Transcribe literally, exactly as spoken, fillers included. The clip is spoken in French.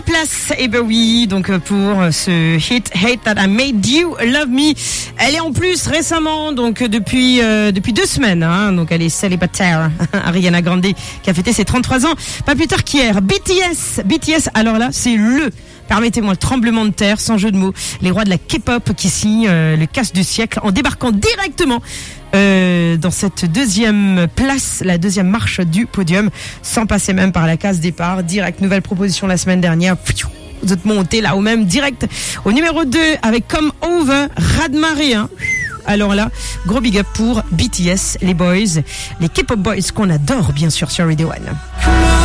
Place, et eh ben oui, donc pour ce hit Hate That I Made You Love Me, elle est en plus récemment, donc depuis euh, depuis deux semaines, hein, donc elle est célibataire, Ariana Grande qui a fêté ses trente-trois ans, pas plus tard qu'hier. B T S, B T S, alors là c'est le, permettez-moi le tremblement de terre, sans jeu de mots, les rois de la K-pop qui signent euh, le casse du siècle en débarquant directement Euh, dans cette deuxième place, la deuxième marche du podium, sans passer même par la case départ. Direct, nouvelle proposition la semaine dernière. Vous êtes montés là au même direct au numéro deux avec Come Over, Radmaré, hein. Alors là, gros big up pour B T S, les boys, les K-pop boys qu'on adore bien sûr sur Radio One.